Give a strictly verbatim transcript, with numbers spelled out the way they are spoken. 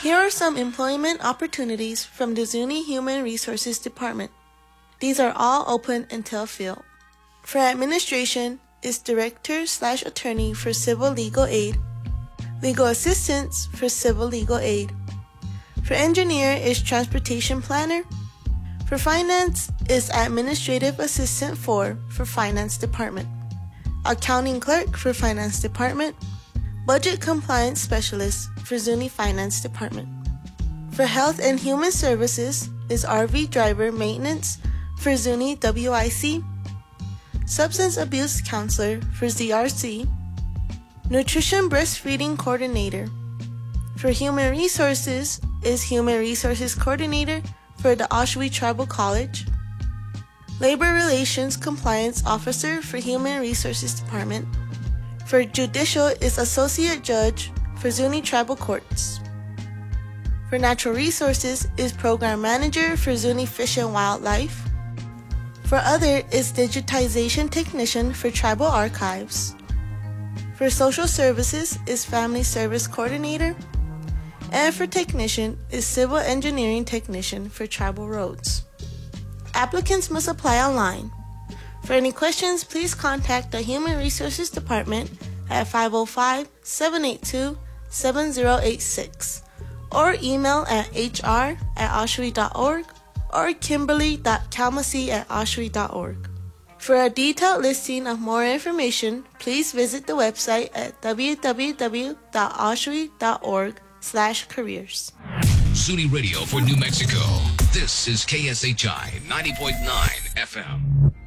Here are some employment opportunities from the Zuni Human Resources Department. These are all open until filled. For administration is director slash attorney for civil legal aid, legal assistance for civil legal aid. For engineer is transportation planner. For finance is administrative assistant for for finance department. Accounting clerk for finance department. Budget compliance specialist for Zuni finance department. For health and human services is R V driver maintenance for Zuni W I C. Substance abuse counselor for Z R C. Nutrition breastfeeding coordinator. For human resources is human resources coordinator for the Oshawa Tribal College. Labor Relations Compliance Officer for Human Resources Department. For Judicial is Associate Judge for Zuni Tribal Courts. For Natural Resources is Program Manager for Zuni Fish and Wildlife. For Other is Digitization Technician for Tribal Archives. For Social Services is Family Service Coordinator. And for Technician is Civil Engineering Technician for Tribal Roads. Applicants must apply online. For any questions, please contact the Human Resources Department at five oh five, seven eight two, seven oh eight six or email at h r at oshawa dot org or kimberly dot kalmasi at oshawa dot org. For a detailed listing of more information, please visit the website at w w w dot oshawa dot org slash careers. Zuni Radio for New Mexico. This is K S H I ninety point nine F M.